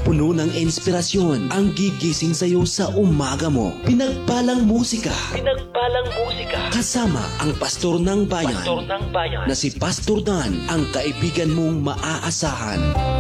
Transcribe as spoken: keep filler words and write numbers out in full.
puno ng inspirasyon ang gigising sa'yo sa umaga mo. Pinagpalang musika. Pinagpalang musika. Kasama ang pastor ng bayan. Pastor ng bayan. Na si Pastor Dan, ang kaibigan mong maaasahan.